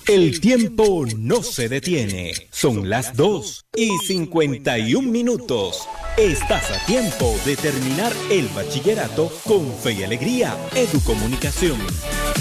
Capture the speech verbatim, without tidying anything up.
El tiempo no se detiene. Son las dos y cincuenta y un minutos. Estás a tiempo de terminar el bachillerato con fe y alegría. Educomunicación.